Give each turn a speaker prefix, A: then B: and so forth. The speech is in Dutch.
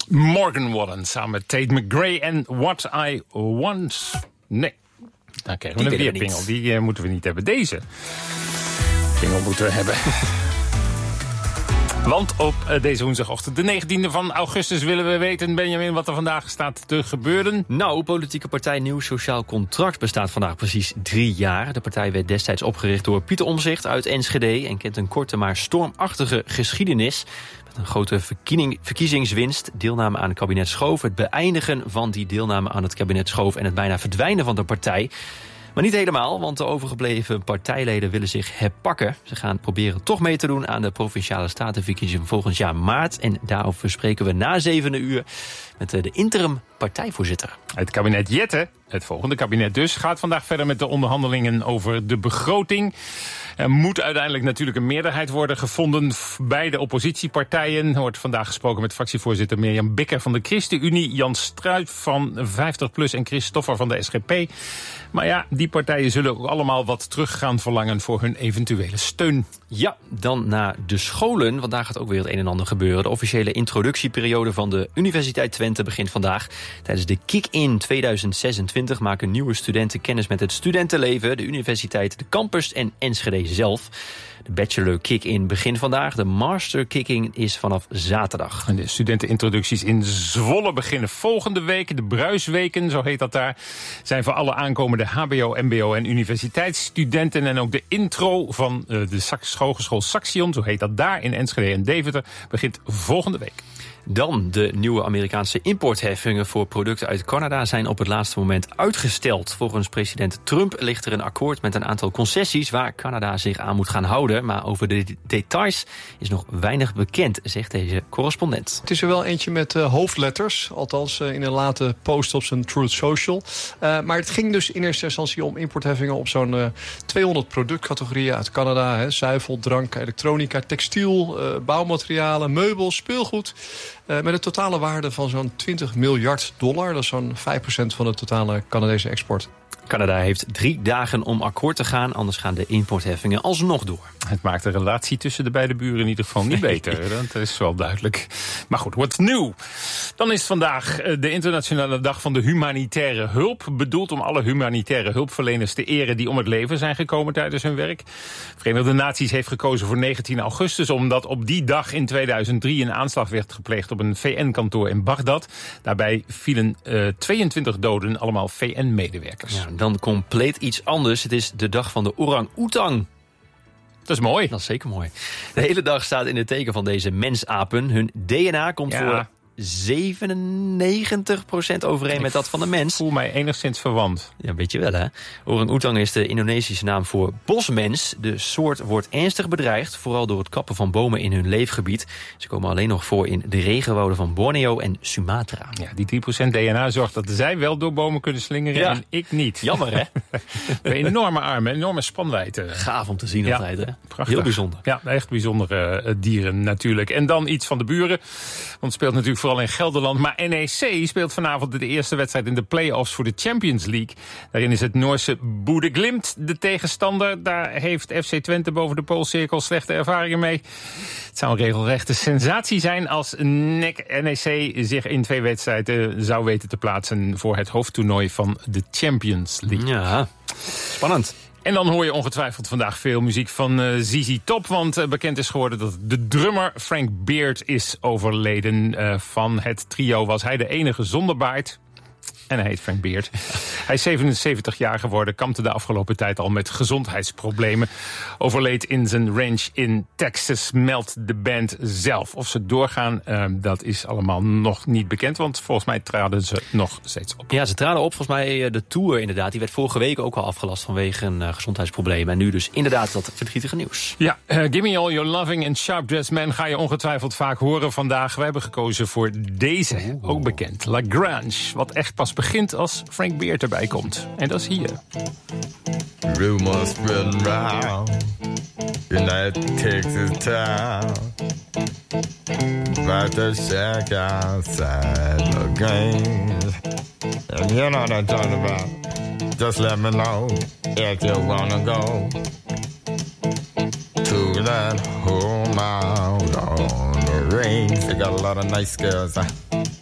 A: Morgan Wallen samen met Tate McRae en What I Want. Nee, dan krijgen we een weerpingel. Die moeten we niet hebben. Deze pingel moeten we hebben. Want op deze woensdagochtend, de 19e van augustus, willen we weten, Benjamin, wat er vandaag staat te gebeuren.
B: Nou, politieke partij Nieuw Sociaal Contract bestaat vandaag precies 3 jaar. De partij werd destijds opgericht door Pieter Omtzigt uit Enschede en kent een korte maar stormachtige geschiedenis. Met een grote verkiezingswinst, deelname aan het kabinet Schoof, het beëindigen van die deelname aan het kabinet Schoof en het bijna verdwijnen van de partij. Maar niet helemaal, want de overgebleven partijleden willen zich herpakken. Ze gaan proberen toch mee te doen aan de Provinciale Statenverkiezingen volgend jaar maart. En daarover spreken we na 7 uur met de interim partijvoorzitter.
A: Het kabinet Jette, het volgende kabinet dus, gaat vandaag verder met de onderhandelingen over de begroting. Er moet uiteindelijk natuurlijk een meerderheid worden gevonden bij de oppositiepartijen. Er wordt vandaag gesproken met fractievoorzitter Mirjam Bikker van de ChristenUnie, Jan Struijf van 50PLUS en Christoffer van de SGP. Maar ja, die partijen zullen ook allemaal wat terug gaan verlangen voor hun eventuele steun.
B: Ja, dan naar de scholen, want daar gaat ook weer het een en ander gebeuren. De officiële introductieperiode van de Universiteit Twente begint vandaag. Tijdens de Kick-In 2026 maken nieuwe studenten kennis met het studentenleven, de universiteit, de campus en Enschede zelf. De bachelor Kick-In begint vandaag. De master Kick-In is vanaf zaterdag.
A: En de studentenintroducties in Zwolle beginnen volgende week. De Bruisweken, zo heet dat daar, zijn voor alle aankomende hbo, mbo en universiteitsstudenten. En ook de intro van de Hogeschool Saxion, zo heet dat daar in Enschede en Deventer, begint volgende week.
B: Dan de nieuwe Amerikaanse importheffingen voor producten uit Canada zijn op het laatste moment uitgesteld. Volgens president Trump ligt er een akkoord met een aantal concessies waar Canada zich aan moet gaan houden. Maar over de details is nog weinig bekend, zegt deze correspondent.
C: Het is er wel eentje met hoofdletters, althans in een late post op zijn Truth Social. Maar het ging dus in eerste instantie om importheffingen op zo'n 200 productcategorieën uit Canada. Hè, zuivel, drank, elektronica, textiel, bouwmaterialen, meubels, speelgoed. Met een totale waarde van zo'n $20 miljard. Dat is zo'n 5% van de totale Canadese export.
B: Canada heeft 3 dagen om akkoord te gaan, anders gaan de importheffingen alsnog door.
A: Het maakt de relatie tussen de beide buren in ieder geval niet beter. Dat is wel duidelijk. Maar goed, what's new? Dan is vandaag de internationale dag van de humanitaire hulp. Bedoeld om alle humanitaire hulpverleners te eren die om het leven zijn gekomen tijdens hun werk. De Verenigde Naties heeft gekozen voor 19 augustus... omdat op die dag in 2003 een aanslag werd gepleegd op een VN-kantoor in Bagdad. Daarbij vielen 22 doden, allemaal VN-medewerkers.
B: Ja, dan compleet iets anders. Het is de dag van de orang-oetang.
A: Dat is mooi.
B: Dat is zeker mooi. De hele dag staat in het teken van deze mensapen. Hun DNA komt voor 97% overeen met dat van de mens.
A: Ik voel mij enigszins verwant.
B: Ja, weet je wel, hè? Orang-oetang is de Indonesische naam voor bosmens. De soort wordt ernstig bedreigd, vooral door het kappen van bomen in hun leefgebied. Ze komen alleen nog voor in de regenwouden van Borneo en Sumatra.
A: Ja, die 3% DNA zorgt dat zij wel door bomen kunnen slingeren en ik niet.
B: Jammer, hè?
A: Een enorme armen, enorme spanwijdte.
B: Gaaf om te zien altijd, hè?
A: Prachtig.
B: Heel bijzonder.
A: Ja, echt bijzondere dieren natuurlijk. En dan iets van de buren. Want het speelt natuurlijk vooral in Gelderland. Maar NEC speelt vanavond de eerste wedstrijd in de play-offs voor de Champions League. Daarin is het Noorse Bodø Glimt de tegenstander. Daar heeft FC Twente boven de Poolcirkel slechte ervaringen mee. Het zou een regelrechte sensatie zijn als NEC zich in 2 wedstrijden zou weten te plaatsen voor het hoofdtoernooi van de Champions League.
B: Ja, spannend.
A: En dan hoor je ongetwijfeld vandaag veel muziek van ZZ Top. Want bekend is geworden dat de drummer Frank Beard is overleden. Van het trio was hij de enige zonder baard. En hij heet Frank Beard. Hij is 77 jaar geworden, kampte de afgelopen tijd al met gezondheidsproblemen. Overleed in zijn ranch in Texas, meldt de band zelf. Of ze doorgaan, dat is allemaal nog niet bekend. Want volgens mij traden ze nog steeds op.
B: Ja, ze traden op. Volgens mij de tour inderdaad. Die werd vorige week ook al afgelast vanwege een gezondheidsprobleem. En nu dus inderdaad dat verdrietige nieuws.
A: Ja, Give Me All Your Loving and Sharp Dressed Man ga je ongetwijfeld vaak horen vandaag. We hebben gekozen voor deze, ook bekend. La Grange, wat echt pas begint als Frank Beard erbij komt. En dat is hier.
D: Rumors spreading round in that Texas town about the shack outside the Grange. And you know what I'm talking about. Just let me know if you wanna go to that home out on the range. They got a lot of nice girls.